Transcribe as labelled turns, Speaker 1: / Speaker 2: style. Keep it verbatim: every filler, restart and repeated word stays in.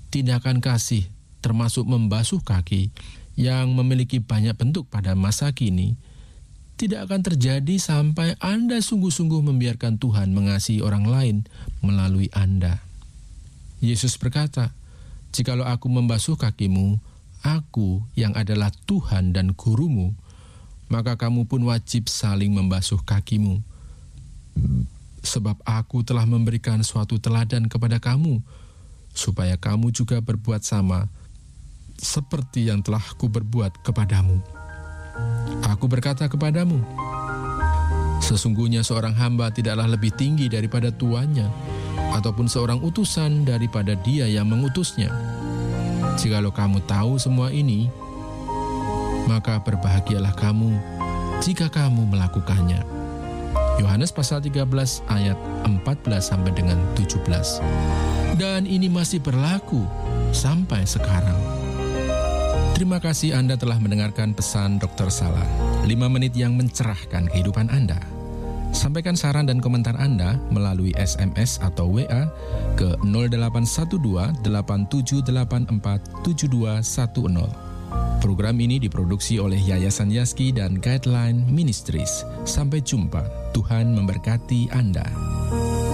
Speaker 1: tindakan kasih, termasuk membasuh kaki, yang memiliki banyak bentuk pada masa kini, tidak akan terjadi sampai Anda sungguh-sungguh membiarkan Tuhan mengasihi orang lain melalui Anda. Yesus berkata, "Jikalau aku membasuh kakimu, aku yang adalah Tuhan dan gurumu, maka kamu pun wajib saling membasuh kakimu. Sebab aku telah memberikan suatu teladan kepada kamu, supaya kamu juga berbuat sama, seperti yang telah kuberbuat kepadamu. Aku berkata kepadamu, sesungguhnya seorang hamba tidaklah lebih tinggi daripada tuannya, ataupun seorang utusan daripada dia yang mengutusnya. Jikalau kamu tahu semua ini, maka berbahagialah kamu jika kamu melakukannya." Yohanes pasal tiga belas ayat empat belas sampai dengan tujuh belas. Dan ini masih berlaku sampai sekarang. Terima kasih Anda telah mendengarkan pesan dokter Salah, lima menit yang mencerahkan kehidupan Anda. Sampaikan saran dan komentar Anda melalui S M S atau W A ke nol delapan satu dua delapan tujuh delapan empat tujuh dua satu nol. Program ini diproduksi oleh Yayasan Yazki dan Guideline Ministries. Sampai jumpa. Tuhan memberkati Anda.